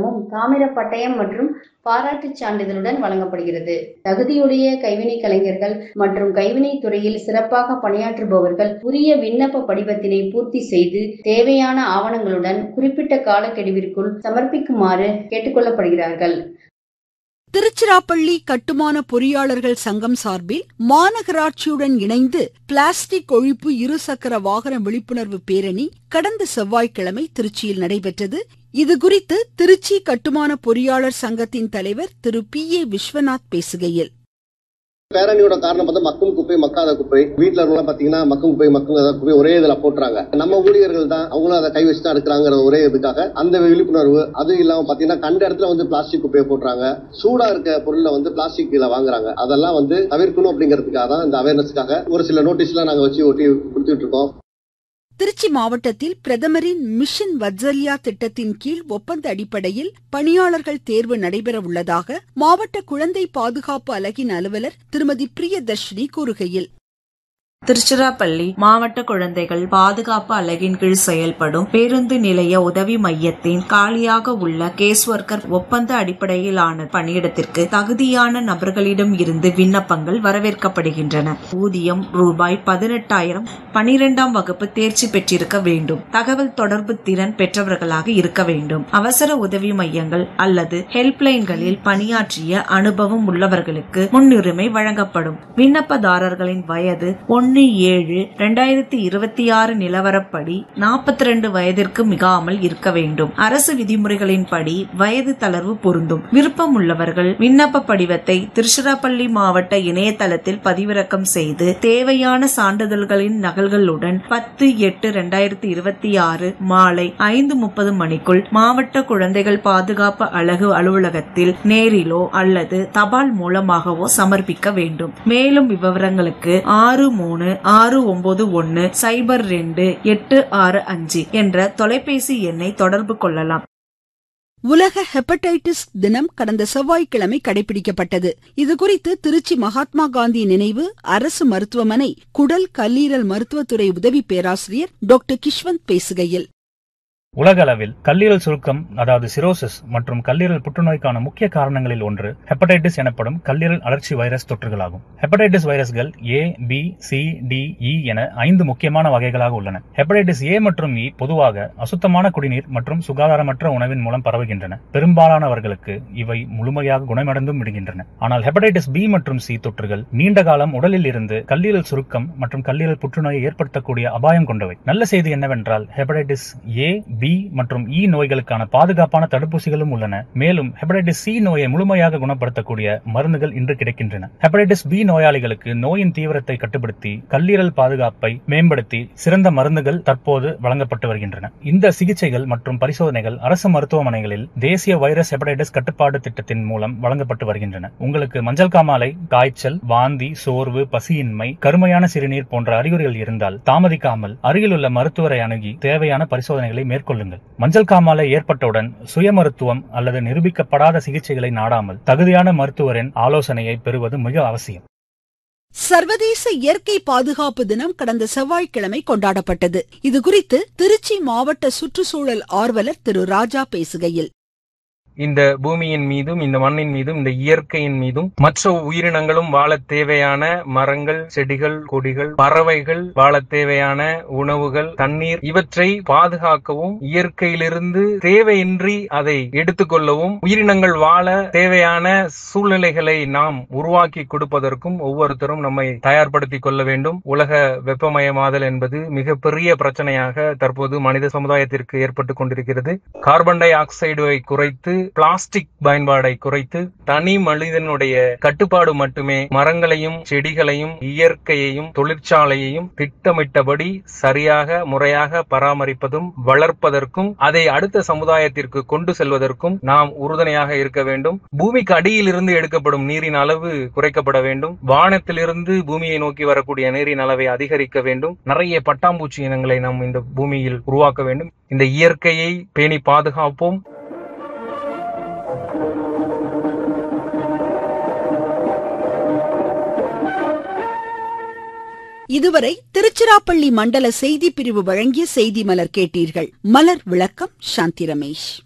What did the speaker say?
கட்டணமும் தாமிர பட்டயம் மற்றும் பாராட்டுச் சான்றிதழுடன் வழங்கப்படுகிறது. தகுதியுடைய கைவினை கலைஞர்கள் மற்றும் கைவினை துறையில் சிறப்பாக பணியாற்றுபவர்கள் உரிய விண்ணப்ப படிவத்தினை பூர்த்தி செய்து தேவையான ஆவணங்களுடன் குறிப்பிட்ட காலக்கெடுவிற்குள் சமர்ப்பிக்குமாறு கேட்டுக்கொள்ளப்படுகிறார்கள். திருச்சிராப்பள்ளி கட்டுமான பொறியாளர்கள் சங்கம் சார்பில் மாநகராட்சியுடன் இணைந்து பிளாஸ்டிக் ஒழிப்பு இருசக்கர வாகன விழிப்புணர்வு பேரணி கடந்த செவ்வாய்க்கிழமை திருச்சியில் நடைபெற்றது. இதுகுறித்து திருச்சி கட்டுமான பொறியாளர் சங்கத்தின் தலைவர் திரு P.A. விஸ்வநாத் பேசுகையில், பேரணியோட காரணம் பார்த்தா மக்கும் குப்பை மக்காத குப்பை, வீட்டுல இருக்கலாம் பாத்தீங்கன்னா மக்கும் குப்பை மக்காத குப்பை ஒரே இதுல போட்டுறாங்க. நம்ம ஊழியர்கள் தான் அவங்களும் அதை கை வச்சு தான் எடுக்கிறாங்கிற ஒரே இதுக்காக அந்த விழிப்புணர்வு. அது இல்லாம பாத்தீங்கன்னா கண்ட இடத்துல பிளாஸ்டிக் குப்பையை போட்டுறாங்க, சூடா இருக்க பொருள்ல பிளாஸ்டிக் வாங்குறாங்க. அதெல்லாம் தவிர்க்கணும் அப்படிங்கிறதுக்காக தான் இந்த அவேர்னஸ்க்காக ஒரு சில நோட்டீஸ் எல்லாம் நாங்க வச்சு ஒட்டி கொடுத்துட்டு இருக்கோம். திருச்சி மாவட்டத்தில் பிரதமரின் மிஷன் வத்சல்யா திட்டத்தின் கீழ் ஒப்பந்த அடிப்படையில் பணியாளர்கள் தேர்வு நடைபெற உள்ளதாக மாவட்ட குழந்தை பாதுகாப்பு அலகின் அலுவலர் திருமதி பிரியதர்ஷினி கூறுகையில், திருச்சிராப்பள்ளி மாவட்ட குழந்தைகள் பாதுகாப்பு அலகின் கீழ் செயல்படும் பேருந்து நிலைய உதவி மையத்தின் காலியாக உள்ள கேஸ் ஒர்க்கர் ஒப்பந்த அடிப்படையிலான பணியிடத்திற்கு தகுதியான நபர்களிடம் இருந்து விண்ணப்பங்கள் வரவேற்கப்படுகின்றன. ஊதியம் ரூபாய் 18,000, 12ஆம் வகுப்பு தேர்ச்சி பெற்றிருக்க வேண்டும். தகவல் தொடர்பு திறன் பெற்றவர்களாக இருக்க வேண்டும். அவசர உதவி மையங்கள் அல்லது ஹெல்ப்லைன்களில் பணியாற்றிய அனுபவம் உள்ளவர்களுக்கு முன்னுரிமை வழங்கப்படும். விண்ணப்பதாரர்களின் வயது 1/7/2026 நிலவரப்படி 42 வயதிற்கு மிகாமல் இருக்க வேண்டும். அரசு விதிமுறைகளின்படி வயது தளர்வு பொருந்தும். விருப்பம் உள்ளவர்கள் விண்ணப்ப படிவத்தை திருச்சிராப்பள்ளி மாவட்ட இணையதளத்தில் பதிவிறக்கம் செய்து தேவையான சான்றிதழ்களின் நகல்களுடன் 10/8/2026 மாலை 5:30 மணிக்குள் மாவட்ட குழந்தைகள் பாதுகாப்பு அலகு அலுவலகத்தில் நேரிலோ அல்லது தபால் மூலமாகவோ சமர்ப்பிக்க வேண்டும். மேலும் விவரங்களுக்கு 6369102865 என்ற தொலைபேசி எண்ணை தொடர்பு கொள்ளலாம். உலக ஹெப்படைட்டிஸ் தினம் கடந்த செவ்வாய்க்கிழமை கடைபிடிக்கப்பட்டது. இதுகுறித்து திருச்சி மகாத்மா காந்தி நினைவு அரசு மருத்துவமனை குடல் கல்லீரல் மருத்துவத்துறை உதவி பேராசிரியர் டாக்டர் கிஷ்வந்த் பேசுகையில், உலக அளவில் கல்லீரல் சுருக்கம் அதாவது சிரோசிஸ் மற்றும் கல்லீரல் புற்றுநோய்க்கான முக்கிய காரணங்களில் ஒன்று ஹெப்படைட்டிஸ் எனப்படும் கல்லீரல் அழற்சி வைரஸ் தொற்றுகளாகும். ஹெப்படைட்டிஸ் வைரஸ்கள் A, B, C, D, E என 5 முக்கியமான வகைகளாக உள்ளன. ஹெப்படைட்டிஸ் A மற்றும் E பொதுவாக அசுத்தமான குடிநீர் மற்றும் சுகாதாரமற்ற உணவின் மூலம் பரவுகின்றன. பெரும்பாலானவர்களுக்கு இவை முழுமையாக குணமடைந்தும் விடுகின்றன. ஆனால் ஹெப்படைட்டிஸ் B மற்றும் C தொற்றுகள் நீண்ட காலம் உடலில் இருந்து கல்லீரல் சுருக்கம் மற்றும் கல்லீரல் புற்றுநோயை ஏற்படுத்தக்கூடிய அபாயம் கொண்டவை. நல்ல செய்தி என்னவென்றால் ஹெப்படைட்டிஸ் A, B மற்றும் E நோய்களுக்கான பாதுகாப்பான தடுப்பூசிகளும் உள்ளன. மேலும் ஹெப்படைட்டிஸ் C நோயை முழுமையாக குணப்படுத்தக்கூடிய மருந்துகள் இன்று கிடைக்கின்றன. ஹெப்படைட்டிஸ் B நோயாளிகளுக்கு நோயின் தீவிரத்தை கட்டுப்படுத்தி கல்லீரல் பாதுகாப்பை மேம்படுத்தி சிறந்த மருந்துகள் தற்போது வழங்கப்பட்டு வருகின்றன. இந்த சிகிச்சைகள் மற்றும் பரிசோதனைகள் அரசு மருத்துவமனைகளில் தேசிய வைரஸ் ஹெப்படைட்டிஸ் கட்டுப்பாடு திட்டத்தின் மூலம் வழங்கப்பட்டு வருகின்றன. உங்களுக்கு மஞ்சள் காமாலை, காய்ச்சல், வாந்தி, சோர்வு, பசியின்மை, கருமையான சிறுநீர் போன்ற அறிகுறிகள் இருந்தால் தாமதிக்காமல் அருகிலுள்ள மருத்துவரை அணுகி தேவையான பரிசோதனைகளை மேற்கொள்ளுங்கள். மஞ்சள் காமாலை ஏற்பட்டவுடன் சுய மருத்துவம் அல்லது நிரூபிக்கப்படாத சிகிச்சைகளை நாடாமல் தகுதியான மருத்துவரின் ஆலோசனையை பெறுவது மிக அவசியம். சர்வதேச இயற்கை பாதுகாப்பு தினம் கடந்த செவ்வாய்க்கிழமை கொண்டாடப்பட்டது. இதுகுறித்து திருச்சி மாவட்ட சுற்றுச்சூழல் ஆர்வலர் திரு ராஜா பேசுகையில், இந்த பூமியின் மீதும் இந்த மண்ணின் மீதும் இந்த இயற்கையின் மீதும் மற்ற உயிரினங்களும் வாழ தேவையான மரங்கள், செடிகள், கொடிகள், பறவைகள் வாழ தேவையான உணவுகள், தண்ணீர் இவற்றை பாதுகாக்கவும் இயற்கையிலிருந்து தேவையின்றி அதை எடுத்துக்கொள்ளவும் உயிரினங்கள் வாழ தேவையான சூழ்நிலைகளை நாம் உருவாக்கி கொடுப்பதற்கும் ஒவ்வொருத்தரும் நம்மை தயார்படுத்திக் கொள்ள வேண்டும். உலக வெப்பமயமாதல் என்பது மிகப்பெரிய பிரச்சனையாக தற்போது மனித சமுதாயத்திற்கு ஏற்பட்டுக் கொண்டிருக்கிறது. கார்பன் டை ஆக்சைடை குறைத்து பிளாஸ்டிக் பயன்பாடை குறைத்து தனி மனிதனுடைய கட்டுப்பாடு மட்டுமே மரங்களையும் செடிகளையும் இயற்கையையும் தொழிற்சாலையையும் திட்டமிட்டபடி சரியாக முறையாக பராமரிப்பதும் வளர்ப்பதற்கும் அதை அடுத்த சமுதாயத்திற்கு கொண்டு செல்வதற்கும் நாம் உறுதுணையாக இருக்க வேண்டும். பூமிக்கு அடியில் இருந்து எடுக்கப்படும் நீரின் அளவு குறைக்கப்பட வேண்டும். வானத்திலிருந்து பூமியை நோக்கி வரக்கூடிய நீரின் அளவை அதிகரிக்க வேண்டும். நிறைய பட்டாம்பூச்சி இனங்களை நாம் இந்த பூமியில் உருவாக்க வேண்டும். இந்த இயற்கையை பேணி பாதுகாப்போம். இதுவரை திருச்சிராப்பள்ளி மண்டல செய்தி பிரிவு வழங்கிய செய்தி மலர் கேட்டீர்கள். மலர் விளக்கம் சாந்தி ரமேஷ்.